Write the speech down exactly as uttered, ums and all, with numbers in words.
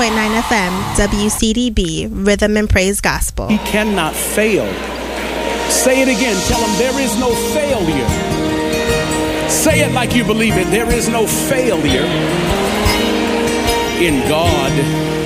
point nine F M, W C D B, Rhythm and Praise Gospel. He cannot fail. Say it again. Tell him there is no failure. Say it like you believe it. There is no failure in God.